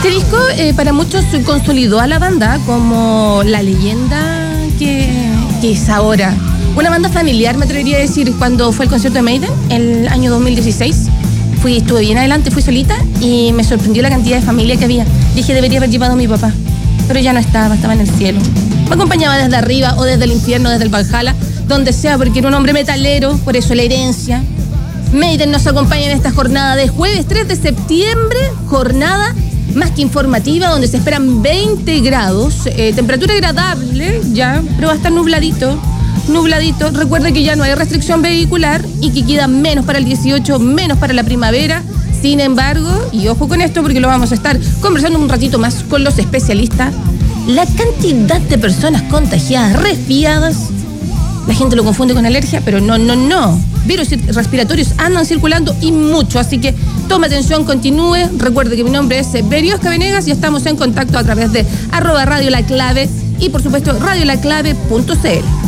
Este disco para muchos consolidó a la banda como la leyenda que es ahora. Una banda familiar, me atrevería a decir, cuando fue el concierto de Maiden, el año 2016. Estuve bien adelante, fui solita y me sorprendió la cantidad de familia que había. Dije, debería haber llevado a mi papá, pero ya no estaba en el cielo. Me acompañaba desde arriba o desde el infierno, desde el Valhalla, donde sea, porque era un hombre metalero, por eso la herencia. Maiden nos acompaña en esta jornada de jueves 3 de septiembre, jornada más que informativa, donde se esperan 20 grados, temperatura agradable ya, pero va a estar nubladito. Recuerde que ya no hay restricción vehicular y que queda menos para el 18, menos para la primavera. Sin embargo, y ojo con esto porque lo vamos a estar conversando un ratito más con los especialistas, la cantidad de personas contagiadas, resfriadas, la gente lo confunde con alergia, pero no. Virus respiratorios andan circulando y mucho, así que tome atención, continúe. Recuerde que mi nombre es Veriosca Venegas y estamos en contacto a través de @Radio La Clave y por supuesto radiolaclave.cl.